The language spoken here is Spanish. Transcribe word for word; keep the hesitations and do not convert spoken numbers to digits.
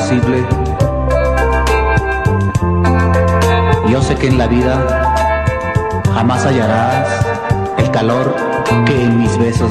posible. Yo sé que en la vida jamás hallarás el calor que en mis besos